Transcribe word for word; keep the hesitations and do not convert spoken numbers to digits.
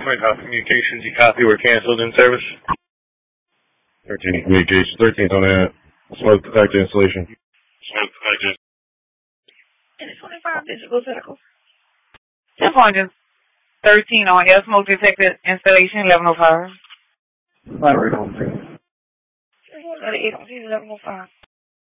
White House Communications, you copy, we're canceled in service. thirteen Communications, thirteen's on that. Smoke detector installation. Smoke detector. And it's twenty-five digital cycle. Just wondering, thirteen on air smoke detector installation, eleven oh five. There's one at eight on eleven oh five.